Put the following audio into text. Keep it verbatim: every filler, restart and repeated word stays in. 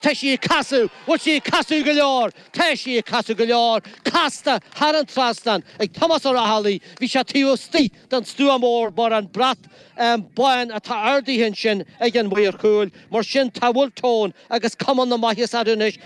Teshi Kasu, what's she Kasu Galore? Teshi Kasu Galore, Casta, Haran Trastan, a Thomas O'Rahali, Vishatio Sti, Dan Stuamore, Boran Brat, um, Boyan at Ardi Hinshin, again, we're cool, Morshin Tawul Tone, I guess come on the Mahis Adunish,